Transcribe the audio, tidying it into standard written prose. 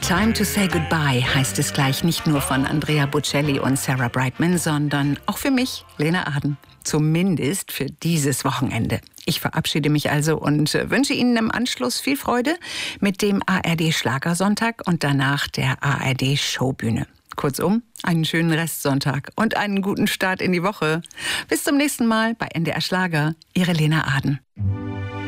Time to Say Goodbye heißt es gleich nicht nur von Andrea Bocelli und Sarah Brightman, sondern auch für mich, Lena Aden. Zumindest für dieses Wochenende. Ich verabschiede mich also und wünsche Ihnen im Anschluss viel Freude mit dem ARD Schlagersonntag und danach der ARD Showbühne. Kurzum, einen schönen Restsonntag und einen guten Start in die Woche. Bis zum nächsten Mal bei NDR Schlager. Ihre Lena Aden.